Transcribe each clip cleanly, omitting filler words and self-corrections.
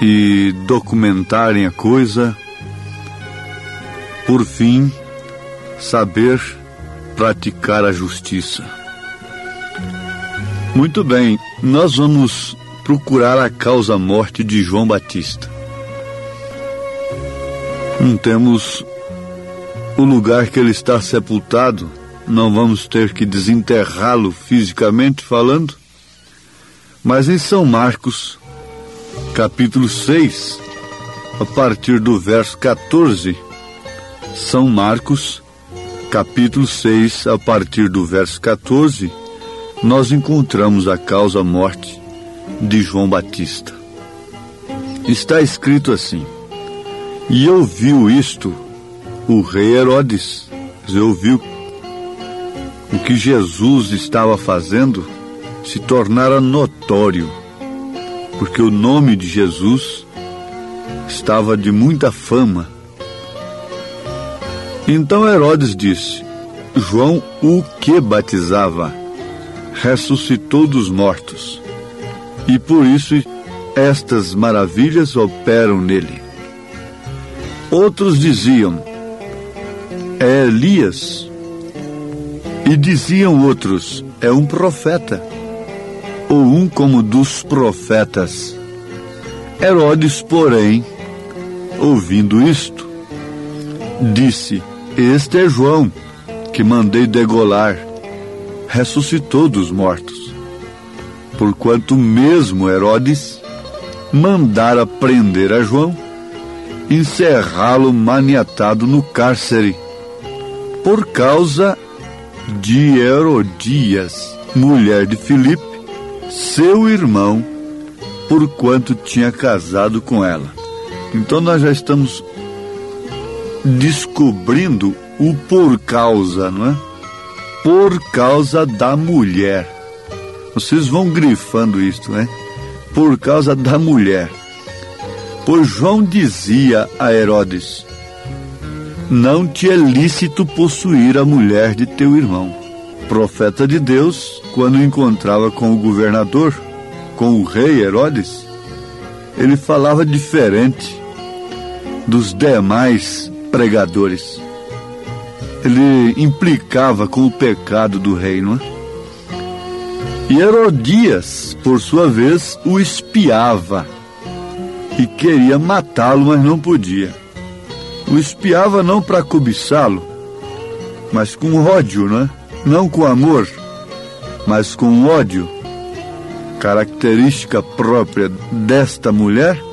e documentarem a coisa. Por fim, saber praticar a justiça. Muito bem, nós vamos procurar a causa-morte de João Batista. Não temos o lugar que ele está sepultado, não vamos ter que desenterrá-lo fisicamente falando, mas em São Marcos, capítulo 6, a partir do verso 14, São Marcos, capítulo 6, a partir do verso 14, nós encontramos a causa-morte de João Batista. Está escrito assim: e ouviu isto o rei Herodes, ouviu o que Jesus estava fazendo, se tornara notório, porque o nome de Jesus estava de muita fama. Então Herodes disse: João, o que batizava, ressuscitou dos mortos, e por isso estas maravilhas operam nele. Outros diziam: é Elias. E diziam outros: é um profeta, ou um como dos profetas. Herodes, porém, ouvindo isto, disse: este é João, que mandei degolar, ressuscitou dos mortos. Porquanto mesmo Herodes mandara prender a João, encerrá-lo maniatado no cárcere, por causa de Herodias, mulher de Filipe, seu irmão, porquanto tinha casado com ela. Então nós já estamos descobrindo o por causa, não é? Por causa da mulher. Vocês vão grifando isto, né? Por causa da mulher. Pois João dizia a Herodes: não te é lícito possuir a mulher de teu irmão. Profeta de Deus, quando encontrava com o governador, com o rei Herodes, ele falava diferente dos demais pregadores. Ele implicava com o pecado do rei, não é? E Herodias, por sua vez, o espiava e queria matá-lo, mas não podia. O espiava não para cobiçá-lo, mas com ódio, né? Não com amor, mas com ódio, característica própria desta mulher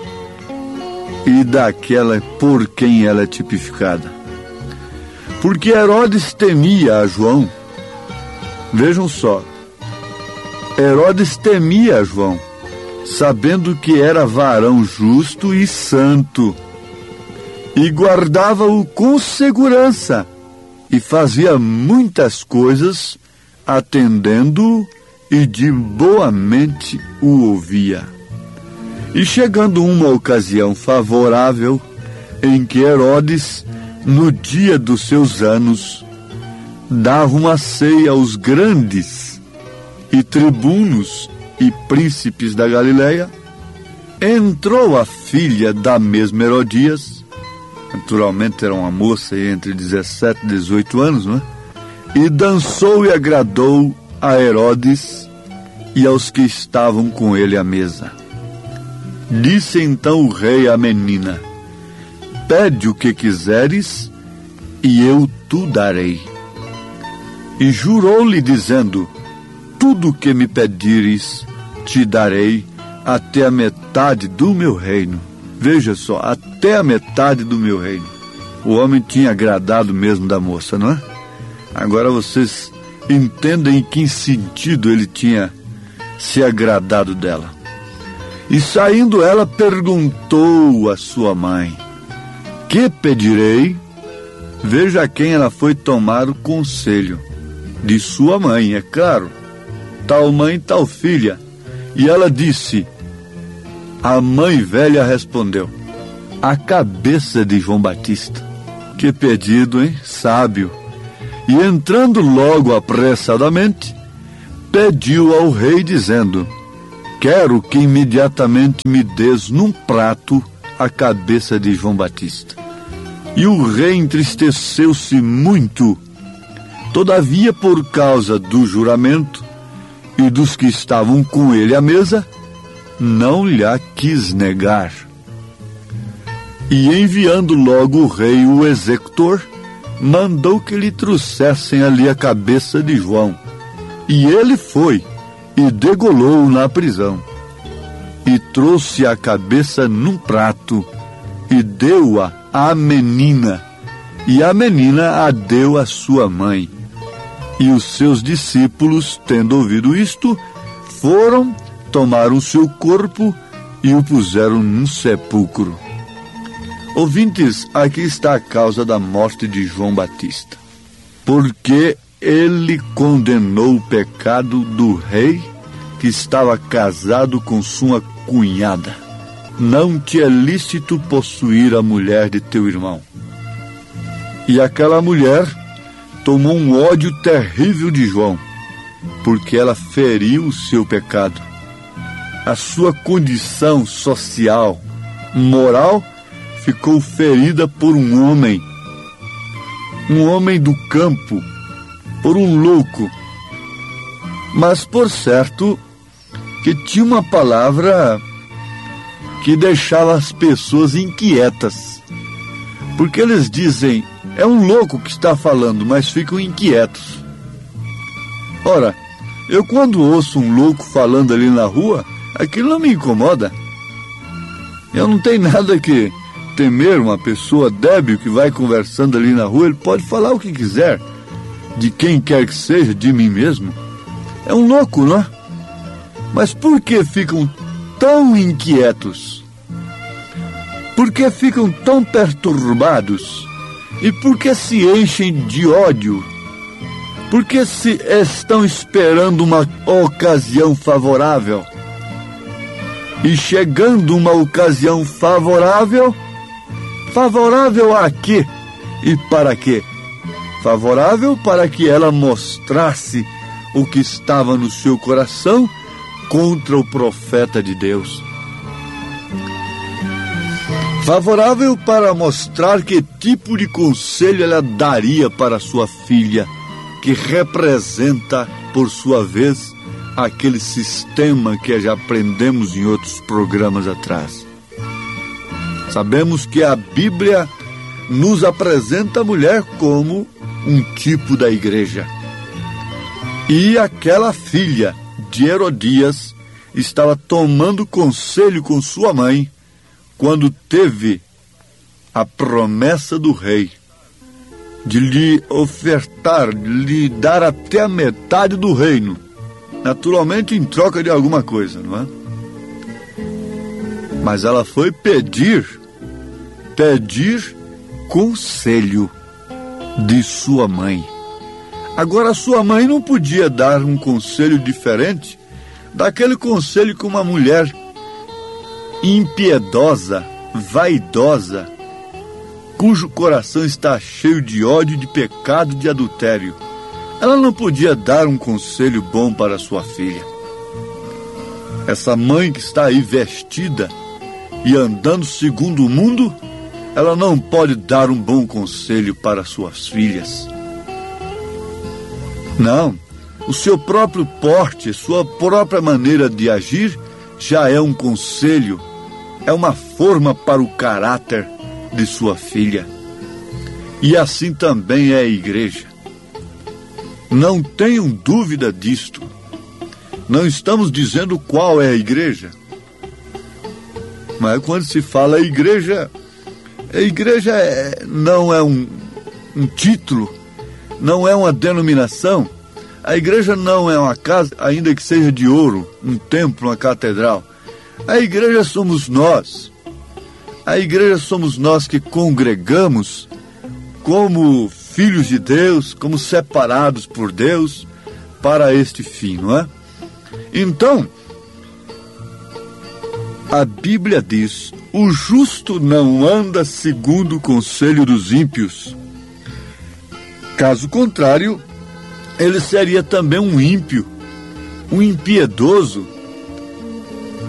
e daquela por quem ela é tipificada. Porque Herodes temia a João. Vejam só, Herodes temia a João, sabendo que era varão justo e santo, e guardava-o com segurança, e fazia muitas coisas, atendendo-o, e de boa mente o ouvia. E chegando uma ocasião favorável, em que Herodes, no dia dos seus anos, dava uma ceia aos grandes, e tribunos, e príncipes da Galileia, entrou a filha da mesma Herodias, naturalmente era uma moça entre 17 e 18 anos, não é? E dançou e agradou a Herodes e aos que estavam com ele à mesa. Disse então o rei à menina: pede o que quiseres, e eu tu darei. E jurou-lhe, dizendo: tudo o que me pedires, te darei, até a metade do meu reino. Veja só, até a metade do meu reino. O homem tinha agradado mesmo da moça, não é? Agora vocês entendem em que sentido ele tinha se agradado dela. E saindo ela, perguntou à sua mãe: que pedirei? Veja a quem ela foi tomar o conselho. De sua mãe, é claro. Tal mãe, tal filha. E ela disse, a mãe velha respondeu: a cabeça de João Batista. Que pedido, hein? Sábio. E entrando logo apressadamente, pediu ao rei, dizendo: quero que imediatamente me des num prato a cabeça de João Batista. E o rei entristeceu-se muito. Todavia, por causa do juramento e dos que estavam com ele à mesa, não lhe quis negar. E enviando logo o rei o executor, mandou que lhe trouxessem ali a cabeça de João. E ele foi e degolou-o na prisão. E trouxe a cabeça num prato e deu-a à menina. E a menina a deu à sua mãe. E os seus discípulos, tendo ouvido isto, foram, tomaram seu corpo e o puseram num sepulcro. Ouvintes, aqui está a causa da morte de João Batista. Porque ele condenou o pecado do rei que estava casado com sua cunhada. Não te é lícito possuir a mulher de teu irmão. E aquela mulher tomou um ódio terrível de João, porque ela feriu o seu pecado. A sua condição social, moral, ficou ferida por um homem do campo, por um louco, mas por certo que tinha uma palavra que deixava as pessoas inquietas, porque eles dizem, é um louco que está falando, mas ficam inquietos. Ora, eu quando ouço um louco falando ali na rua, aquilo não me incomoda. Eu não tenho nada que temer uma pessoa débil que vai conversando ali na rua, ele pode falar o que quiser, de quem quer que seja, de mim mesmo. É um louco, não é? Mas por que ficam tão inquietos? Por que ficam tão perturbados? E por que se enchem de ódio? Por que se estão esperando uma ocasião favorável? E chegando uma ocasião favorável, favorável a quê? E para quê? Favorável para que ela mostrasse o que estava no seu coração contra o profeta de Deus. Favorável para mostrar que tipo de conselho ela daria para sua filha, que representa, por sua vez, aquele sistema que já aprendemos em outros programas atrás. Sabemos que a Bíblia nos apresenta a mulher como um tipo da igreja. E aquela filha de Herodias estava tomando conselho com sua mãe quando teve a promessa do rei de lhe ofertar, de lhe dar até a metade do reino, naturalmente em troca de alguma coisa, não é? Mas ela foi pedir conselho de sua mãe. Agora, sua mãe não podia dar um conselho diferente daquele conselho que uma mulher impiedosa, vaidosa, cujo coração está cheio de ódio, de pecado, de adultério. Ela não podia dar um conselho bom para sua filha. Essa mãe que está aí vestida e andando segundo o mundo, ela não pode dar um bom conselho para suas filhas. Não, o seu próprio porte, sua própria maneira de agir já é um conselho, é uma forma para o caráter de sua filha. E assim também é a igreja. Não tenham dúvida disto. Não estamos dizendo qual é a igreja. Mas quando se fala a igreja não é um título, não é uma denominação. A igreja não é uma casa, ainda que seja de ouro, um templo, uma catedral. A igreja somos nós. A igreja somos nós que congregamos como filhos de Deus, como separados por Deus para este fim, não é? Então, a Bíblia diz: o justo não anda segundo o conselho dos ímpios. Caso contrário, ele seria também um ímpio, um impiedoso,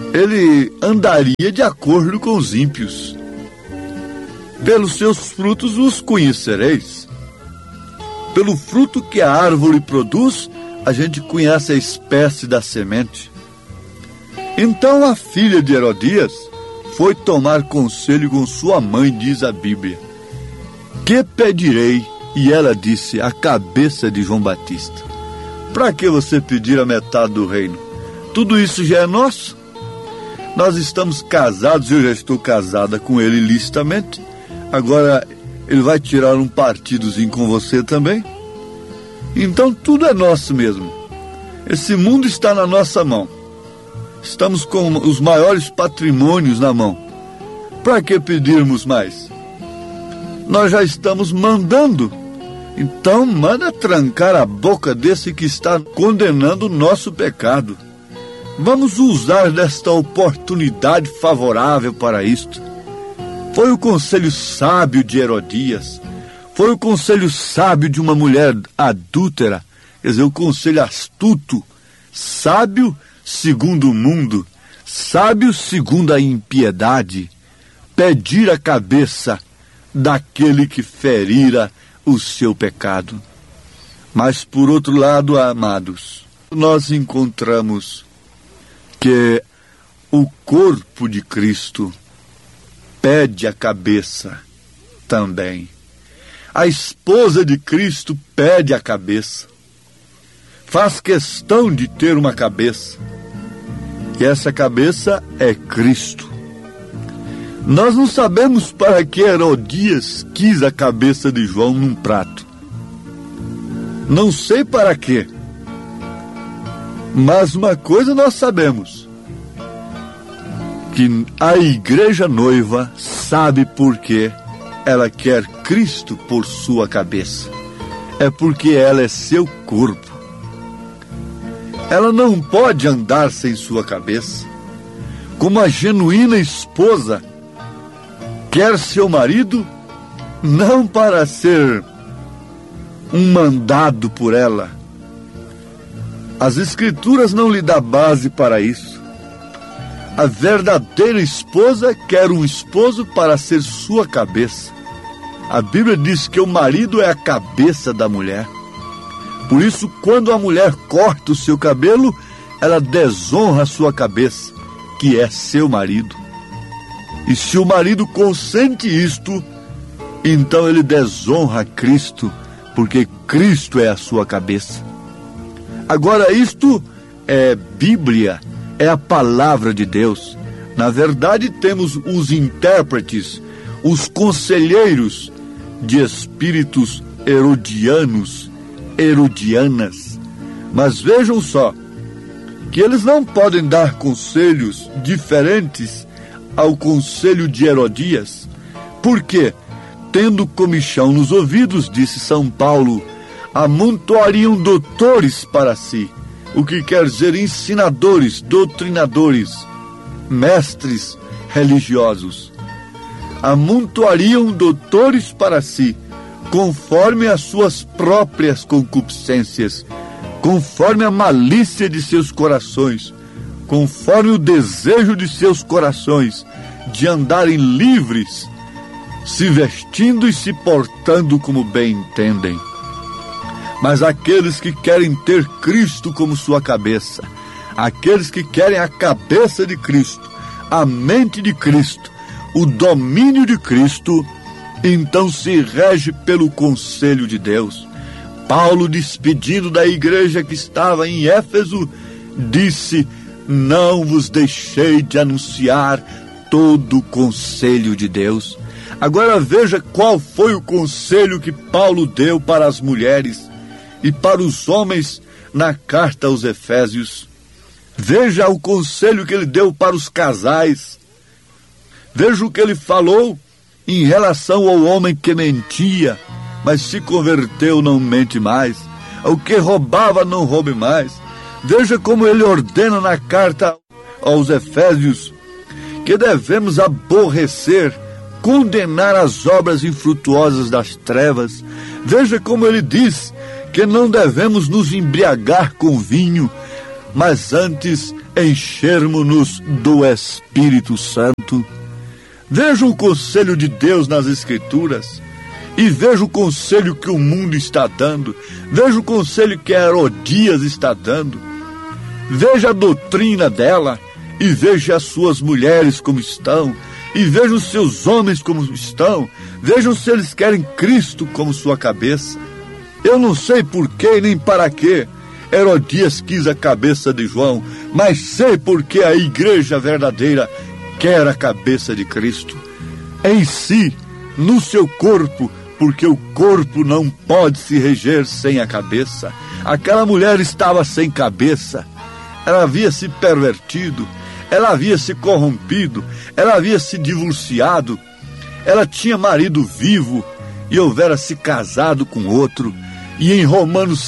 ele andaria de acordo com os ímpios. Pelos seus frutos os conhecereis. Pelo fruto que a árvore produz, a gente conhece a espécie da semente. Então a filha de Herodias foi tomar conselho com sua mãe, diz a Bíblia. Que pedirei? E ela disse, a cabeça de João Batista. Para que você pedir a metade do reino? Tudo isso já é nosso. Nós estamos casados, eu já estou casada com ele ilicitamente. Agora ele vai tirar um partidozinho com você também. Então tudo é nosso mesmo. Esse mundo está na nossa mão. Estamos com os maiores patrimônios na mão. Para que pedirmos mais? Nós já estamos mandando. Então manda trancar a boca desse que está condenando o nosso pecado. Vamos usar desta oportunidade favorável para isto. Foi o conselho sábio de Herodias. Foi o conselho sábio de uma mulher adúltera. Quer dizer, o conselho astuto. Sábio segundo o mundo. Sábio segundo a impiedade. Pedir a cabeça daquele que ferira o seu pecado. Mas por outro lado, amados, nós encontramos que o corpo de Cristo pede a cabeça também. A esposa de Cristo pede a cabeça. Faz questão de ter uma cabeça. E essa cabeça é Cristo. Nós não sabemos para que Herodias quis a cabeça de João num prato. Não sei para quê. Mas uma coisa nós sabemos. Que a igreja noiva sabe por que ela quer Cristo por sua cabeça. É porque ela é seu corpo. Ela não pode andar sem sua cabeça. Como a genuína esposa quer seu marido, não para ser um mandado por ela. As Escrituras não lhe dão base para isso. A verdadeira esposa quer um esposo para ser sua cabeça. A Bíblia diz que o marido é a cabeça da mulher. Por isso, quando a mulher corta o seu cabelo, ela desonra a sua cabeça, que é seu marido. E se o marido consente isto, então ele desonra Cristo, porque Cristo é a sua cabeça. Agora, isto é Bíblia, é a palavra de Deus. Na verdade, temos os intérpretes, os conselheiros de espíritos herodianos, herodianas. Mas vejam só, que eles não podem dar conselhos diferentes ao conselho de Herodias. Por quê? Tendo comichão nos ouvidos, disse São Paulo, amontoariam doutores para si, o que quer dizer ensinadores, doutrinadores, mestres religiosos. Amontoariam doutores para si, conforme as suas próprias concupiscências, conforme a malícia de seus corações, conforme o desejo de seus corações, de andarem livres, se vestindo e se portando como bem entendem. Mas aqueles que querem ter Cristo como sua cabeça, aqueles que querem a cabeça de Cristo, a mente de Cristo, o domínio de Cristo, então se rege pelo conselho de Deus. Paulo, despedindo da igreja que estava em Éfeso, disse: não vos deixei de anunciar todo o conselho de Deus. Agora veja qual foi o conselho que Paulo deu para as mulheres e para os homens na carta aos Efésios. Veja o conselho que ele deu para os casais. Veja o que ele falou em relação ao homem que mentia, mas se converteu, não mente mais. O que roubava, não roube mais. Veja como ele ordena na carta aos Efésios que devemos aborrecer, condenar as obras infrutuosas das trevas. Veja como ele diz que não devemos nos embriagar com vinho, mas antes enchermos-nos do Espírito Santo. Veja o conselho de Deus nas Escrituras e veja o conselho que o mundo está dando. Veja o conselho que Herodias está dando. Veja a doutrina dela e veja as suas mulheres como estão. E veja os seus homens como estão. Vejam se eles querem Cristo como sua cabeça. Eu não sei por que nem para que Herodias quis a cabeça de João, mas sei porque a igreja verdadeira quer a cabeça de Cristo. Em si, no seu corpo, porque o corpo não pode se reger sem a cabeça. Aquela mulher estava sem cabeça. Ela havia se pervertido, ela havia se corrompido, ela havia se divorciado, ela tinha marido vivo e houvera se casado com outro. E em Romanos